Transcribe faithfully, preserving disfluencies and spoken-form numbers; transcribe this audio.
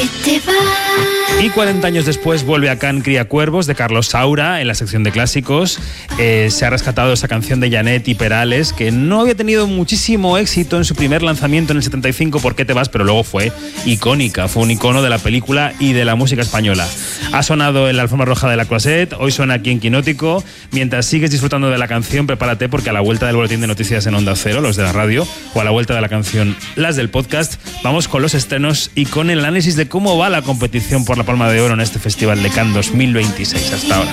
te vas. Y cuarenta años después vuelve a Can Criacuervos de Carlos Saura en la sección de clásicos. Eh, se ha rescatado esa canción de Janet y Perales que no había tenido muchísimo éxito en su primer lanzamiento en el setenta y cinco, ¿Por qué te vas? Pero luego fue icónica, fue un icono de la película y de la música española. Ha sonado en la alfombra roja de la Croisette, hoy suena aquí en Quinótico. Mientras sigues disfrutando de la canción, prepárate porque a la vuelta del boletín de noticias en Onda Cero, los de la radio, o a la vuelta de la canción, las del podcast, vamos con los estrenos y con el análisis de cómo va la competición por la Palma de Oro en este Festival de Cannes dos mil veintiséis. Hasta ahora.